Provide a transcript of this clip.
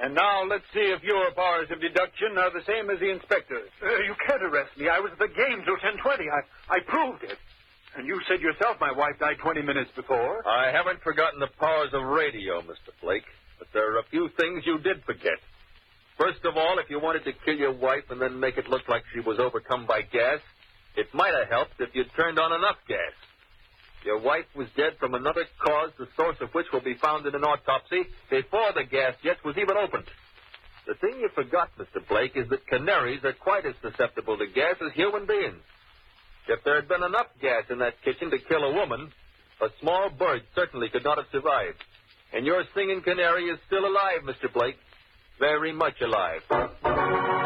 And now let's see if your powers of deduction are the same as the inspector's. You can't arrest me. I was at the game till 10:20. I proved it. And you said yourself my wife died 20 minutes before. I haven't forgotten the powers of radio, Mr. Blake, but there are a few things you did forget. First of all, if you wanted to kill your wife and then make it look like she was overcome by gas, it might have helped if you'd turned on enough gas. Your wife was dead from another cause, the source of which will be found in an autopsy before the gas jet was even opened. The thing you forgot, Mr. Blake, is that canaries are quite as susceptible to gas as human beings. If there had been enough gas in that kitchen to kill a woman, a small bird certainly could not have survived. And your singing canary is still alive, Mr. Blake. Very much alive.